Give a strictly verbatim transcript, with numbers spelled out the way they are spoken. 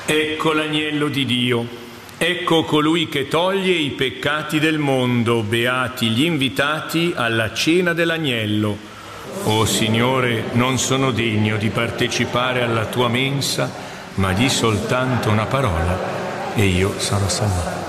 Ecco l'agnello di Dio, ecco colui che toglie i peccati del mondo, beati gli invitati alla cena dell'agnello. O Signore, non sono degno di partecipare alla tua mensa, ma di soltanto una parola e io sarò salvato.